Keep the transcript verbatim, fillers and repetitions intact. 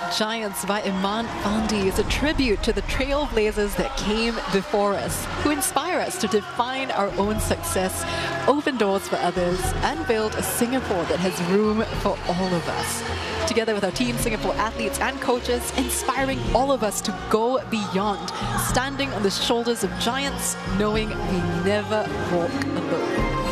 Giants by Iman Fandi is a tribute to the trailblazers that came before us, who inspire us to define our own success, open doors for others, and build a Singapore that has room for all of us. Together with our Team Singapore athletes and coaches, inspiring all of us to go beyond, standing on the shoulders of giants, knowing we never walk alone.